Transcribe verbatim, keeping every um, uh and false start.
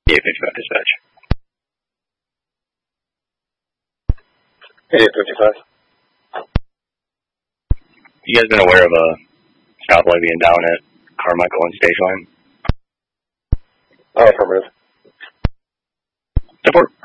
eight fifty-five dispatch. eight fifty-five. You guys been aware of a stoplight being down at Carmichael and Stage Line? Oh, affirmative. Support.